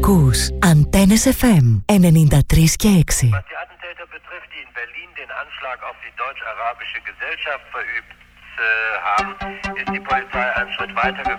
Ακούς Αντένες FM 93 και 6. Was die Attentäter betrifft, die in Berlin den Anschlag auf die deutsch-arabische Gesellschaft verübt haben, ist die Polizei einen Schritt weiter gegangen.